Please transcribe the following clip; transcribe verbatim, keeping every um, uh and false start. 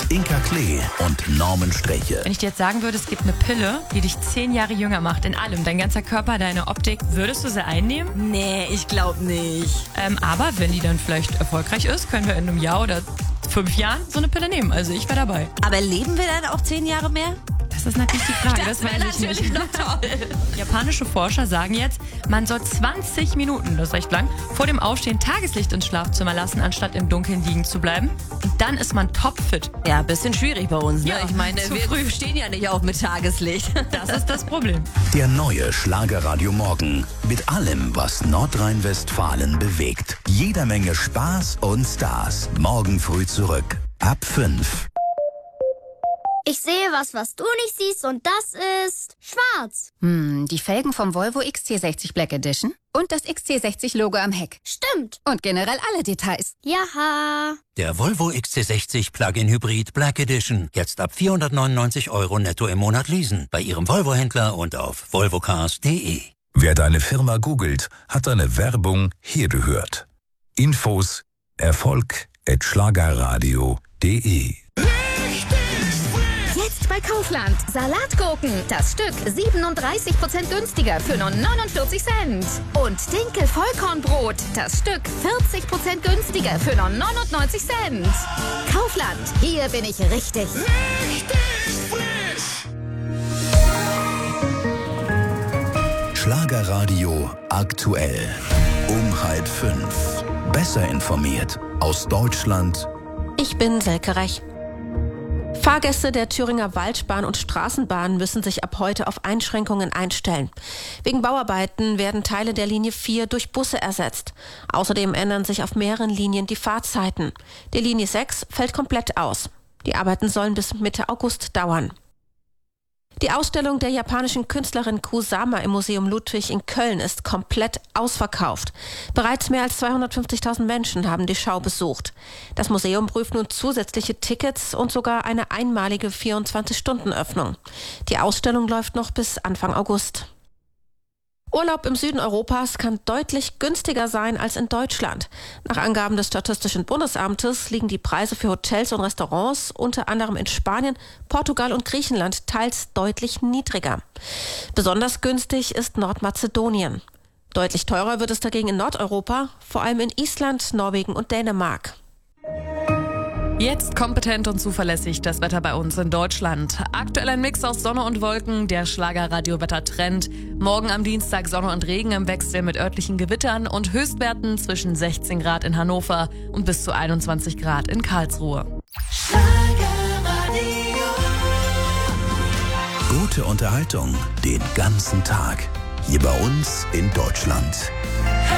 Inka Klee und Norman Sträche. Wenn ich dir jetzt sagen würde, es gibt eine Pille, die dich zehn Jahre jünger macht, in allem, dein ganzer Körper, deine Optik, würdest du sie einnehmen? Nee, ich glaube nicht. Ähm, aber wenn die dann vielleicht erfolgreich ist, können wir in einem Jahr oder fünf Jahren so eine Pille nehmen. Also ich wäre dabei. Aber leben wir dann auch zehn Jahre mehr? Das ist natürlich die Frage, das, Das weiß wäre ich natürlich nicht. noch toll. Japanische Forscher sagen jetzt, man soll zwanzig Minuten, das ist recht lang, vor dem Aufstehen Tageslicht ins Schlafzimmer lassen, anstatt im Dunkeln liegen zu bleiben. Und dann ist man topfit. Ja, bisschen schwierig bei uns, ne? Ja, ich meine, zu wir früh. stehen ja nicht auf mit Tageslicht. Das ist das Problem. Der neue Schlagerradio Morgen mit allem, was Nordrhein-Westfalen bewegt. Jeder Menge Spaß und Stars. Morgen früh zurück. Ab fünf. Ich sehe was, was du nicht siehst, und das ist schwarz. Hm, die Felgen vom Volvo X C sechzig Black Edition und das X C sechzig Logo am Heck. Stimmt. Und generell alle Details. Jaha. Der Volvo X C sechzig Plug-in Hybrid Black Edition. Jetzt ab vierhundertneunundneunzig Euro netto im Monat leasen. Bei Ihrem Volvo-Händler und auf volvocars punkt de. Wer deine Firma googelt, hat deine Werbung hier gehört. Infos Erfolg at schlagerradio punkt de. Jetzt bei Kaufland. Salatgurken. Das Stück siebenunddreißig Prozent günstiger für nur neunundvierzig Cent. Und Dinkel Vollkornbrot. Das Stück vierzig Prozent günstiger für nur neunundneunzig Cent. Kaufland. Hier bin ich richtig. Richtig frisch. Schlagerradio aktuell. Um halb fünf. Besser informiert aus Deutschland. Ich bin Selke Reich. Fahrgäste der Thüringer Waldbahn und Straßenbahn müssen sich ab heute auf Einschränkungen einstellen. Wegen Bauarbeiten werden Teile der Linie vier durch Busse ersetzt. Außerdem ändern sich auf mehreren Linien die Fahrzeiten. Die Linie sechs fällt komplett aus. Die Arbeiten sollen bis Mitte August dauern. Die Ausstellung der japanischen Künstlerin Kusama im Museum Ludwig in Köln ist komplett ausverkauft. Bereits mehr als zweihundertfünfzigtausend Menschen haben die Schau besucht. Das Museum prüft nun zusätzliche Tickets und sogar eine einmalige vierundzwanzig-Stunden-Öffnung. Die Ausstellung läuft noch bis Anfang August. Urlaub im Süden Europas kann deutlich günstiger sein als in Deutschland. Nach Angaben des Statistischen Bundesamtes liegen die Preise für Hotels und Restaurants unter anderem in Spanien, Portugal und Griechenland teils deutlich niedriger. Besonders günstig ist Nordmazedonien. Deutlich teurer wird es dagegen in Nordeuropa, vor allem in Island, Norwegen und Dänemark. Jetzt kompetent und zuverlässig das Wetter bei uns in Deutschland. Aktuell ein Mix aus Sonne und Wolken, der Schlagerradio-Wetter-Trend. Morgen am Dienstag Sonne und Regen im Wechsel mit örtlichen Gewittern und Höchstwerten zwischen sechzehn Grad in Hannover und bis zu einundzwanzig Grad in Karlsruhe. Gute Unterhaltung den ganzen Tag. Hier bei uns in Deutschland.